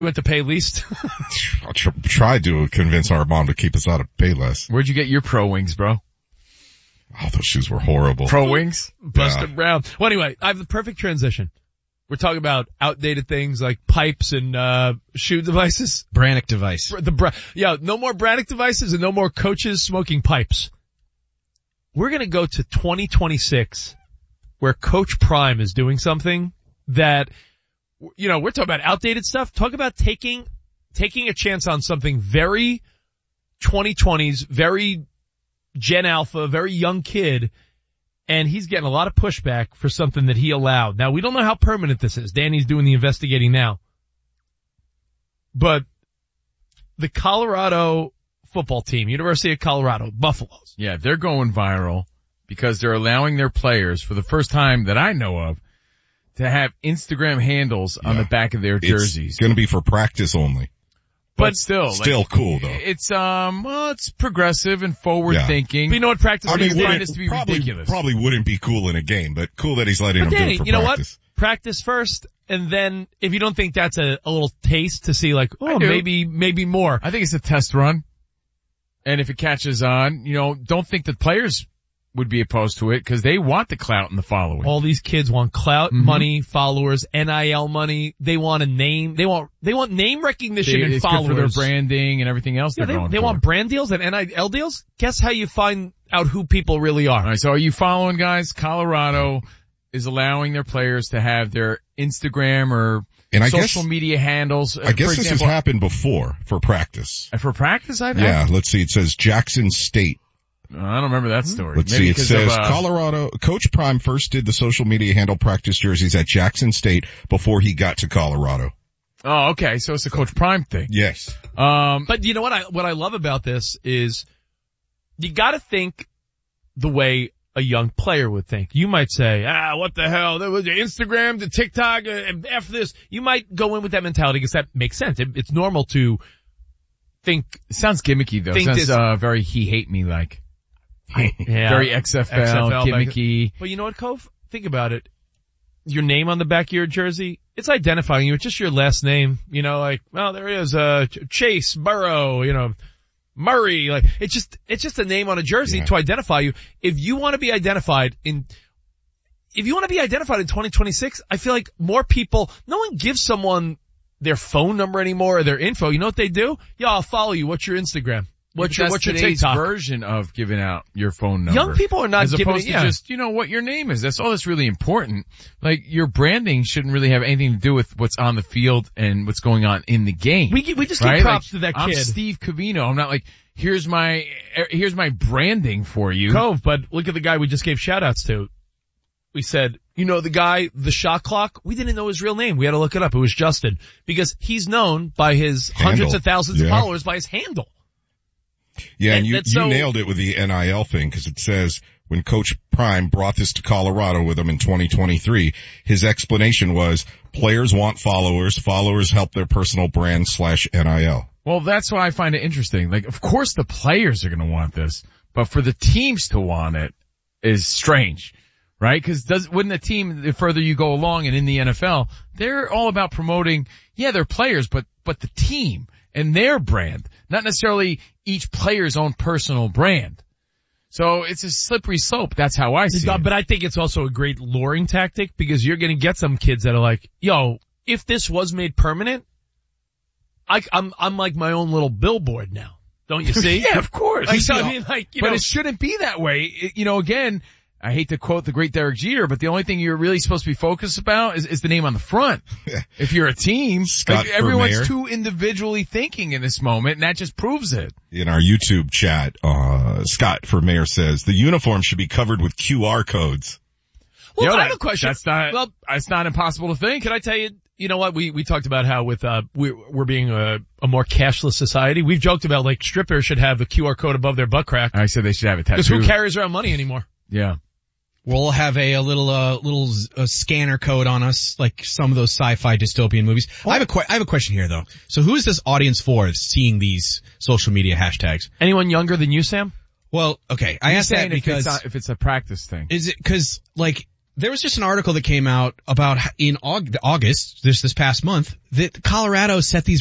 went to pay least. I'll try to convince our mom to keep us out of Payless. Where'd you get your Pro Wings, bro? Oh, those shoes were horrible. Pro Wings? Busted Brown. Well, anyway, I have the perfect transition. We're talking about outdated things like pipes and shoe devices. Brannick device. No more Brannick devices and no more coaches smoking pipes. We're going to go to 2026 where Coach Prime is doing something that, you know, we're talking about outdated stuff. Talk about taking a chance on something very 2020s, very Gen Alpha, very young kid. And he's getting a lot of pushback for something that he allowed. Now, we don't know how permanent this is. Danny's doing the investigating now. But the Colorado football team, University of Colorado, Buffaloes. Yeah, they're going viral because they're allowing their players, for the first time that I know of, to have Instagram handles on the back of their jerseys. It's going to be for practice only. But still cool though. It's it's progressive and forward thinking. But you know what practice mean, is? Find this to be ridiculous. Probably wouldn't be cool in a game, but cool that he's letting them Danny, do it for you know practice. What? Practice first, and then if you don't think that's a little taste to see like, maybe more. I think it's a test run. And if it catches on, you know, don't think that players would be opposed to it because they want the clout and the following. All these kids want clout, money, followers, NIL money. They want a name. They want name recognition and followers. Good for their branding and everything else they're going they for. want brand deals and NIL deals. Guess how you find out who people really are. All right, so are you following, guys? Colorado is allowing their players to have their Instagram or social media handles. I guess this has happened before for practice. For practice, I think? Yeah, let's see. It says Jackson State. I don't remember that story. Let's see. It says Colorado, Coach Prime first did the social media handle practice jerseys at Jackson State before he got to Colorado. Oh, okay. So it's a Coach Prime thing. Yes. But you know what I love about this is you gotta think the way a young player would think. You might say, what the hell? There was Instagram, the TikTok, F this. You might go in with that mentality because that makes sense. It's normal to think. It sounds gimmicky though. It sounds very he hate me like. Yeah. Very XFL gimmicky. But you know what, Cove? Think about it. Your name on the back of your jersey, it's identifying you. It's just your last name. You know, like, well, there is, Chase, Burrow, you know, Murray. Like, it's just a name on a jersey to identify you. If you want to be identified in 2026, I feel like more people, no one gives someone their phone number anymore or their info. You know what they do? Yeah, I'll follow you. What's your Instagram? What's your TikTok? Version of giving out your phone number. Young people are not as giving opposed to just, you know, what your name is. That's all that's really important. Like, your branding shouldn't really have anything to do with what's on the field and what's going on in the game. We just give props to that kid. I'm Steve Covino. I'm not like, here's my branding for you. Cove, but look at the guy we just gave shout outs to. We said, you know, the guy, the shot clock, we didn't know his real name. We had to look it up. It was Justin because he's known by his hundreds of thousands of followers by his handle. Yeah, and you nailed it with the NIL thing because it says when Coach Prime brought this to Colorado with him in 2023, his explanation was players want followers, followers help their personal brand /NIL. Well, that's why I find it interesting. Like, of course the players are going to want this, but for the teams to want it is strange, right? Because wouldn't a team, the further you go along and in the NFL, they're all about promoting, they're players, but the team and their brand, not necessarily each player's own personal brand. So it's a slippery slope. That's how I see it. But I think it's also a great luring tactic because you're going to get some kids that are like, yo, if this was made permanent, I'm like my own little billboard now. Don't you see? Yeah, of course. But it shouldn't be that way. Again, I hate to quote the great Derek Jeter, but the only thing you're really supposed to be focused about is the name on the front. If you're a team, everyone's too individually thinking in this moment, and that just proves it. In our YouTube chat, Scott for Mayor says the uniform should be covered with QR codes. Well, I have a question. It's not impossible to think. Can I tell you? You know what? We talked about how with we're being a more cashless society. We've joked about like strippers should have a QR code above their butt crack. I said they should have a tattoo. Because who carries around money anymore? Yeah. We'll have a little scanner code on us, like some of those sci-fi dystopian movies. I have a question here though. So who is this audience for seeing these social media hashtags? Anyone younger than you, Sam? Well, okay. I asked that because if it's a practice thing. Is it because like There was just an article that came out about in August, this past month, that Colorado set these